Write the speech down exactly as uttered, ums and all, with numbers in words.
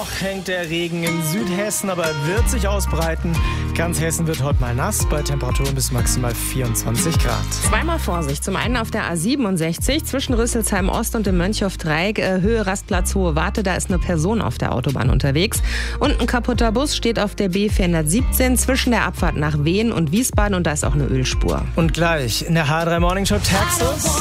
Noch hängt der Regen in Südhessen, aber er wird sich ausbreiten. Ganz Hessen wird heute mal nass, bei Temperaturen bis maximal vierundzwanzig Grad. Zweimal Vorsicht. Zum einen auf der A siebenundsechzig zwischen Rüsselsheim Ost und dem Mönchhof-Dreieck, äh, Höhe Rastplatz Hohe Warte, da ist eine Person auf der Autobahn unterwegs. Und ein kaputter Bus steht auf der B vierhundertsiebzehn zwischen der Abfahrt nach Wehen und Wiesbaden und da ist auch eine Ölspur. Und gleich in der H drei Morning Show Taxus.